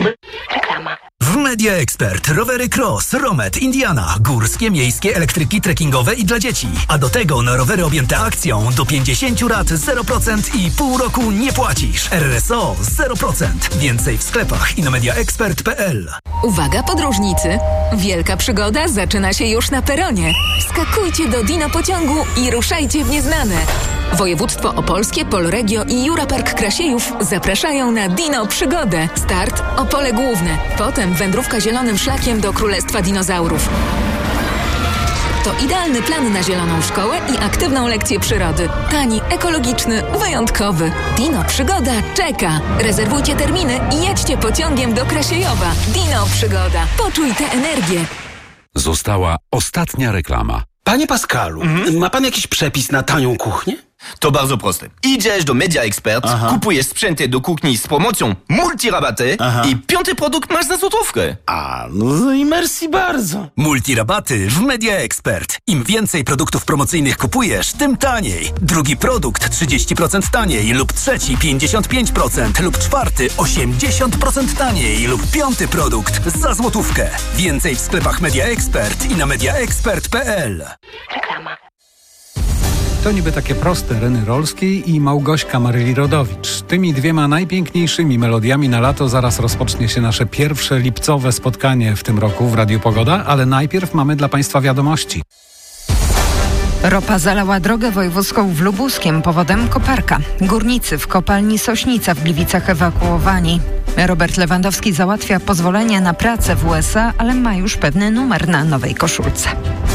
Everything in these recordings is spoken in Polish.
Reklama. W Media Expert rowery Cross, Romet, Indiana, górskie, miejskie, elektryki, trekkingowe i dla dzieci. A do tego na rowery objęte akcją do 50 lat 0% i pół roku nie płacisz. RSO 0%. Więcej w sklepach i na mediaexpert.pl. Uwaga podróżnicy! Wielka przygoda zaczyna się już na peronie. Wskakujcie do Dino pociągu i ruszajcie w nieznane. Województwo Opolskie, Polregio i Jurapark Krasiejów zapraszają na Dino Przygodę. Start Opole Główne. Potem wędrówka zielonym szlakiem do Królestwa Dinozaurów. To idealny plan na zieloną szkołę i aktywną lekcję przyrody. Tani, ekologiczny, wyjątkowy. Dino Przygoda czeka. Rezerwujcie terminy i jedźcie pociągiem do Krasiejowa. Dino Przygoda. Poczuj tę energię. Została ostatnia reklama. Panie Pascalu, ma pan jakiś przepis na tanią kuchnię? To bardzo proste. Idziesz do Media Expert, kupujesz sprzęty do kuchni z promocją multirabaty i 5. produkt masz za złotówkę. No i merci bardzo. Multirabaty w Media Expert. Im więcej produktów promocyjnych kupujesz, tym taniej. Drugi produkt 30% taniej lub trzeci 55% lub czwarty 80% taniej lub 5. produkt za złotówkę. Więcej w sklepach Media Expert i na mediaexpert.pl. Reklama. To niby takie proste Reny Rolskiej i Małgośka Maryli-Rodowicz. Tymi dwiema najpiękniejszymi melodiami na lato zaraz rozpocznie się nasze pierwsze lipcowe spotkanie w tym roku w Radiu Pogoda, ale najpierw mamy dla Państwa wiadomości. Ropa zalała drogę wojewódzką w Lubuskiem, powodem koparka. Górnicy w kopalni Sośnica w Gliwicach ewakuowani. Robert Lewandowski załatwia pozwolenie na pracę w USA, ale ma już pewny numer na nowej koszulce.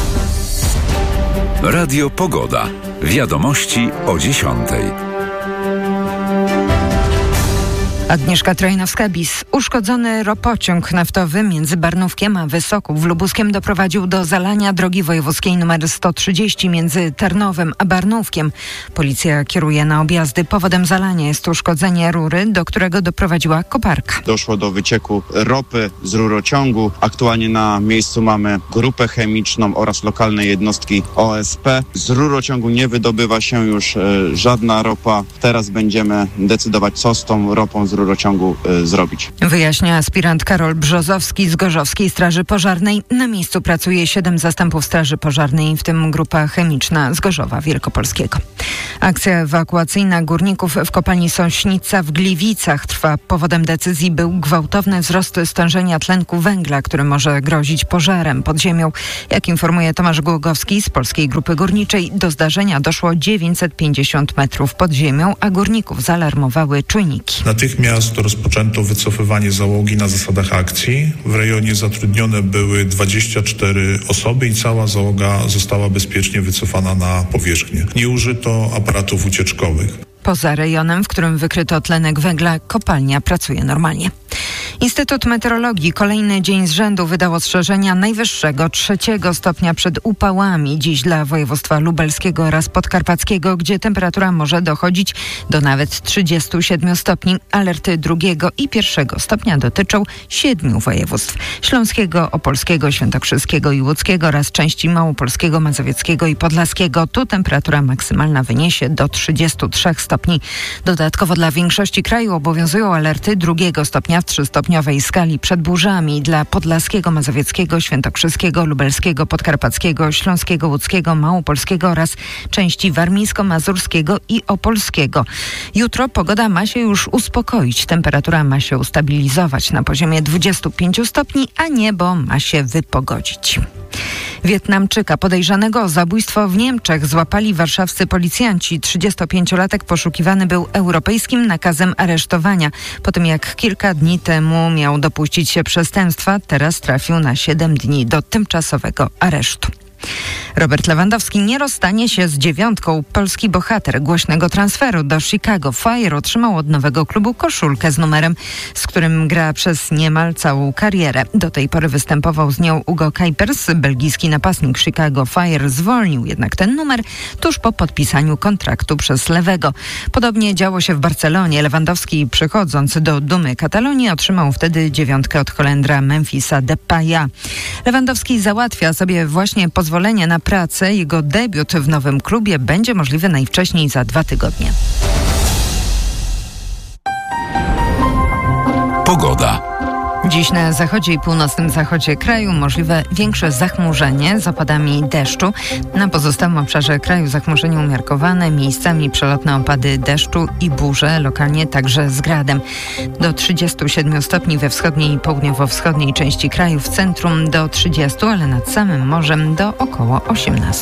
Radio Pogoda. Wiadomości o 10:00. Agnieszka Trojnowska-Bis. Uszkodzony ropociąg naftowy między Barnówkiem a Wysoków w Lubuskiem doprowadził do zalania drogi wojewódzkiej nr 130 między Tarnowem a Barnówkiem. Policja kieruje na objazdy. Powodem zalania jest uszkodzenie rury, do którego doprowadziła koparka. Doszło do wycieku ropy z rurociągu. Aktualnie na miejscu mamy grupę chemiczną oraz lokalne jednostki OSP. Z rurociągu nie wydobywa się już żadna ropa. Teraz będziemy decydować, co z tą ropą z rurociągu zrobić. Wyjaśnia aspirant Karol Brzozowski z Gorzowskiej Straży Pożarnej. Na miejscu pracuje 7 zastępów Straży Pożarnej, w tym grupa chemiczna z Gorzowa Wielkopolskiego. Akcja ewakuacyjna górników w kopalni Sośnica w Gliwicach trwa. Powodem decyzji był gwałtowny wzrost stężenia tlenku węgla, który może grozić pożarem pod ziemią. Jak informuje Tomasz Głogowski z Polskiej Grupy Górniczej, do zdarzenia doszło 950 metrów pod ziemią, a górników zaalarmowały czujniki. Natychmiast rozpoczęto wycofywanie załogi na zasadach akcji. W rejonie zatrudnione były 24 osoby i cała załoga została bezpiecznie wycofana na powierzchnię. Nie użyto aparatów ucieczkowych. Poza rejonem, w którym wykryto tlenek węgla, kopalnia pracuje normalnie. Instytut Meteorologii kolejny dzień z rzędu wydał ostrzeżenia najwyższego 3. stopnia przed upałami. Dziś dla województwa lubelskiego oraz podkarpackiego, gdzie temperatura może dochodzić do nawet 37 stopni. Alerty 2. i 1. stopnia dotyczą 7 województw: śląskiego, opolskiego, świętokrzyskiego i łódzkiego oraz części małopolskiego, mazowieckiego i podlaskiego. Tu temperatura maksymalna wyniesie do 33 stopni. Dodatkowo dla większości kraju obowiązują alerty 2. stopnia w 3-stopniowej skali przed burzami dla podlaskiego, mazowieckiego, świętokrzyskiego, lubelskiego, podkarpackiego, śląskiego, łódzkiego, małopolskiego oraz części warmińsko-mazurskiego i opolskiego. Jutro pogoda ma się już uspokoić. Temperatura ma się ustabilizować na poziomie 25 stopni, a niebo ma się wypogodzić. Wietnamczyka podejrzanego o zabójstwo w Niemczech złapali warszawscy policjanci. 35-latek poszukiwany był europejskim nakazem aresztowania. Po tym jak kilka dni temu miał dopuścić się przestępstwa, teraz trafił na 7 dni do tymczasowego aresztu. Robert Lewandowski nie rozstanie się z 9. Polski bohater głośnego transferu do Chicago Fire otrzymał od nowego klubu koszulkę z numerem, z którym gra przez niemal całą karierę. Do tej pory występował z nią Hugo Kuipers. Belgijski napastnik Chicago Fire zwolnił jednak ten numer tuż po podpisaniu kontraktu przez lewego. Podobnie działo się w Barcelonie. Lewandowski, przychodząc do dumy Katalonii, otrzymał wtedy 9 od Holendra Memphisa Depaya. Lewandowski załatwia sobie właśnie pozwolenie na pracę. Jego debiut w nowym klubie będzie możliwy najwcześniej za 2 tygodnie. Pogoda. Dziś na zachodzie i północnym zachodzie kraju możliwe większe zachmurzenie z opadami deszczu. Na pozostałym obszarze kraju zachmurzenie umiarkowane, miejscami przelotne opady deszczu i burze, lokalnie także z gradem. Do 37 stopni we wschodniej i południowo-wschodniej części kraju, w centrum do 30, ale nad samym morzem do około 18.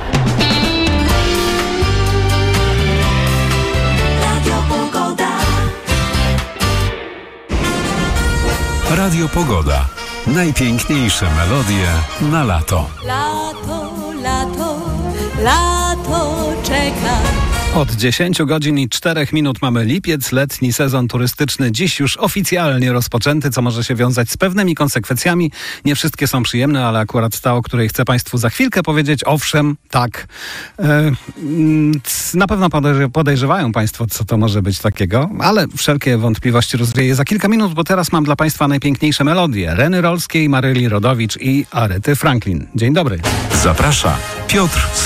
Radio Pogoda. Najpiękniejsze melodie na lato. Lato, lato, lato czeka. Od 10 godzin i 4 minut mamy lipiec, letni sezon turystyczny dziś już oficjalnie rozpoczęty, co może się wiązać z pewnymi konsekwencjami. Nie wszystkie są przyjemne, ale akurat ta, o której chcę Państwu za chwilkę powiedzieć, owszem, tak. Na pewno podejrzewają Państwo, co to może być takiego, ale wszelkie wątpliwości rozwieję za kilka minut, bo teraz mam dla Państwa najpiękniejsze melodie Reny Rolskiej, Maryli Rodowicz i Aretty Franklin. Dzień dobry. Zaprasza Piotr